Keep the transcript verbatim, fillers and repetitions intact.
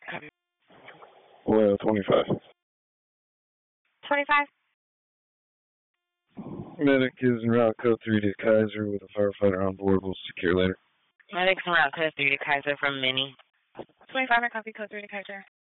Copy. Well, twenty-five. twenty-five. Medic is en route code three to Kaiser with a firefighter on board. We'll secure later. Medic's en route code three to Kaiser from Mini. twenty-five, I copy code three to Kaiser.